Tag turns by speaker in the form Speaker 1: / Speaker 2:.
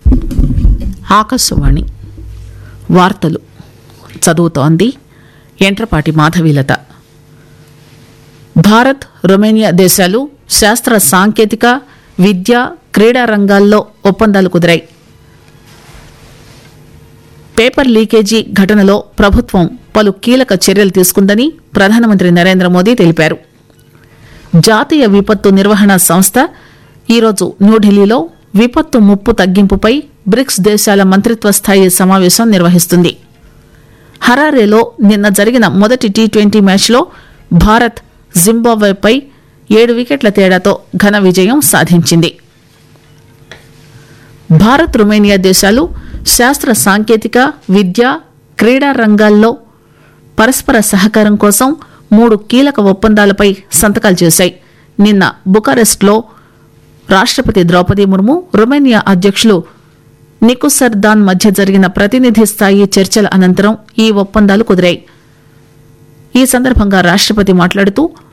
Speaker 1: ఆకాశవాణి వార్తలు చదువుతోంది ఎంట్రపాటి మాధవీలత. భారత్, రొమేనియా దేశాలు శాస్త్ర సాంకేతిక, విద్య, క్రీడా రంగాల్లో ఒప్పందాలు కుదిరాయి. పేపర్ లీకేజీ ఘటనలో ప్రభుత్వం పలు కీలక చర్యలు తీసుకుందని ప్రధానమంత్రి నరేంద్ర మోదీ తెలిపారు. జాతీయ విపత్తు నిర్వహణ సంస్థ ఈరోజు న్యూఢిల్లీలో విపత్తు ముప్పు తగ్గింపుపై బ్రిక్స్ దేశాల మంత్రిత్వ స్థాయి సమావేశం నిర్వహిస్తుంది. హరారేలో నిన్న జరిగిన మొదటి టీ20 మ్యాచ్లో భారత్ జింబాబ్వేపై 7 వికెట్ల తేడాతో ఘన విజయం సాధించింది. భారత్, రొమేనియా దేశాలు శాస్త్ర సాంకేతిక, విద్య, క్రీడా రంగాల్లో పరస్పర సహకారం కోసం 3 కీలక ఒప్పందాలపై సంతకాలు చేశాయి. నిన్న బుకారెస్ట్లో రాష్ట్రపతి ద్రౌపది ముర్ము, రొమేనియా అధ్యక్షులు నికుసర్దాన్ మధ్య జరిగిన ప్రతినిధి స్థాయి చర్చల అనంతరం ఈ ఒప్పందాలు కుదిరాయి. ఈ సందర్భంగా రాష్ట్రపతి మాట్లాడుతూ